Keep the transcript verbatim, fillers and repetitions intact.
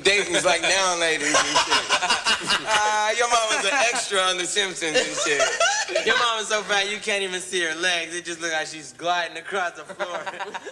dating's like now ladies and shit. Ah, uh, your mama's an extra on The Simpsons and shit. Your mama's so fat you can't even see her legs. It just looks like she's gliding across the floor.